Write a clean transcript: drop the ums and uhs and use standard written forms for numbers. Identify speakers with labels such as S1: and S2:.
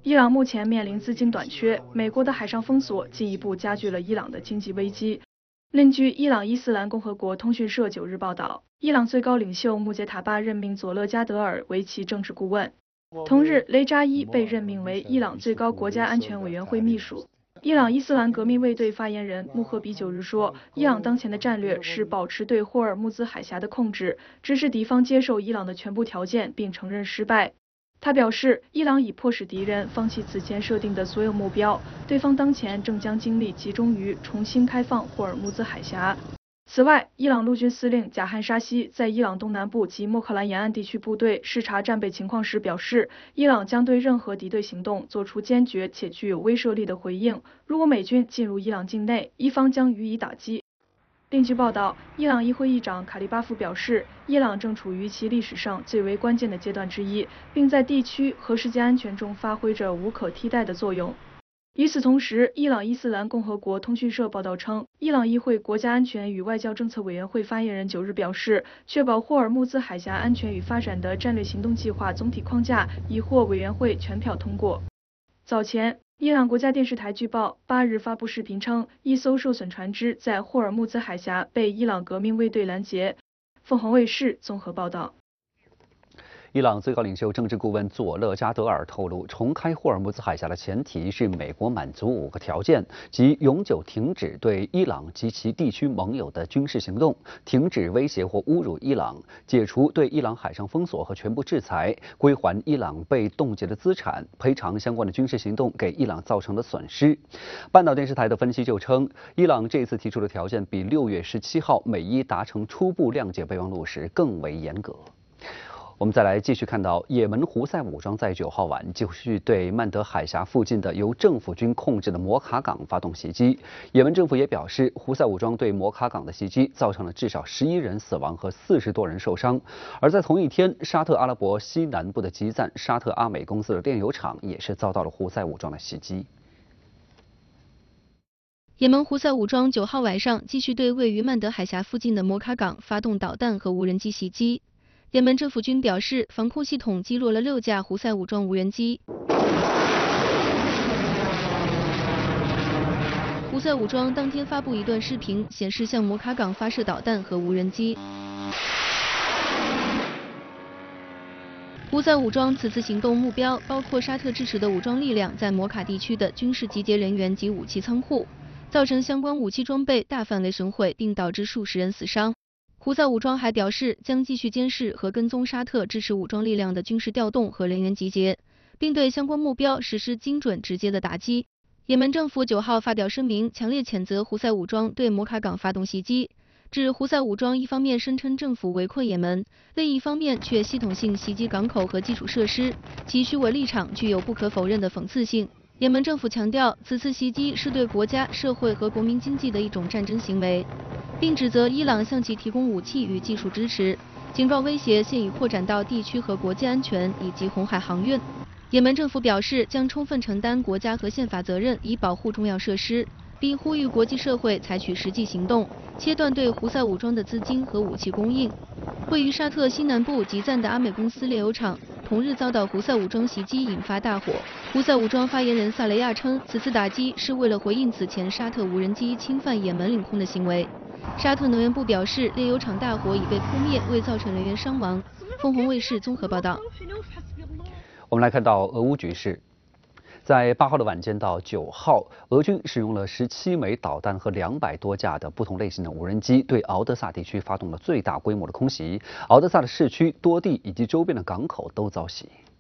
S1: 伊朗目前面临资金短缺，美国的海上封锁进一步加剧了伊朗的经济危机。另据伊朗伊斯兰共和国通讯社9日报道，伊朗最高领袖穆杰塔巴任命佐勒加德尔为其政治顾问。同日，雷扎伊被任命为伊朗最高国家安全委员会秘书。伊朗伊斯兰革命卫队发言人穆赫比9日说，伊朗当前的战略是保持对霍尔木兹海峡的控制，直至敌方接受伊朗的全部条件并承认失败。他表示，伊朗已迫使敌人放弃此前设定的所有目标，对方当前正将精力集中于重新开放霍尔木兹海峡。此外，伊朗陆军司令贾汉沙西在伊朗东南部及莫克兰沿岸地区部队视察战备情况时表示，伊朗将对任何敌对行动做出坚决且具有威慑力的回应。如果美军进入伊朗境内，伊方将予以打击。另据报道，伊朗议会议长卡利巴夫表示，伊朗正处于其历史上最为关键的阶段之一，并在地区和世界安全中发挥着无可替代的作用。与此同时，伊朗伊斯兰共和国通讯社报道称，伊朗议会国家安全与外交政策委员会发言人9日表示，确保霍尔木兹海峡安全与发展的战略行动计划总体框架已获委员会全票通过。早前，伊朗国家电视台据报8日发布视频称，一艘受损船只在霍尔木兹海峡被伊朗革命卫队拦截。凤凰卫视综合报道。
S2: 伊朗最高领袖政治顾问佐勒加德尔透露，重开霍尔木兹海峡的前提是美国满足5个条件，即永久停止对伊朗及其地区盟友的军事行动，停止威胁或侮辱伊朗，解除对伊朗海上封锁和全部制裁，归还伊朗被冻结的资产，赔偿相关的军事行动给伊朗造成的损失。半岛电视台的分析就称，伊朗这次提出的条件比6月17号美伊达成初步谅解备忘录时更为严格。我们再来继续看到，也门胡塞武装在9号晚继续对曼德海峡附近的由政府军控制的摩卡港发动袭击。也门政府也表示，胡塞武装对摩卡港的袭击造成了至少11人死亡和40多人受伤。而在同一天，沙特阿拉伯西南部的吉赞沙特阿美公司的炼油厂也是遭到了胡塞武装的袭击。
S3: 也门胡塞武装9号晚上继续对位于曼德海峡附近的摩卡港发动导弹和无人机袭击。也门政府军表示，防空系统击落了6架胡塞武装无人机。胡塞武装当天发布一段视频，显示向摩卡港发射导弹和无人机。胡塞武装此次行动目标包括沙特支持的武装力量在摩卡地区的军事集结人员及武器仓库，造成相关武器装备大范围损毁，并导致数十人死伤。胡塞武装还表示，将继续监视和跟踪沙特支持武装力量的军事调动和人员集结，并对相关目标实施精准直接的打击。也门政府9号发表声明，强烈谴责胡塞武装对摩卡港发动袭击，指胡塞武装一方面声称政府围困也门，另一方面却系统性袭击港口和基础设施，其虚伪立场具有不可否认的讽刺性。也门政府强调，此次袭击是对国家、社会和国民经济的一种战争行为，并指责伊朗向其提供武器与技术支持，警告威胁现已扩展到地区和国际安全以及红海航运。也门政府表示，将充分承担国家和宪法责任，以保护重要设施，并呼吁国际社会采取实际行动，切断对胡塞武装的资金和武器供应。位于沙特西南部吉赞的阿美公司炼油厂同日遭到胡塞武装袭击，引发大火。胡塞武装发言人萨雷亚称，此次打击是为了回应此前沙特无人机侵犯也门领空的行为。沙特能源部表示，炼油厂大火已被扑灭，未造成人员伤亡。凤凰卫视综合报道。
S2: 我们来看到俄乌局势。在8号的晚间到9号，俄军使用了17枚导弹和200多架的不同类型的无人机，对敖德萨地区发动了最大规模的空袭。敖德萨的市区、多地以及周边的港口都遭袭。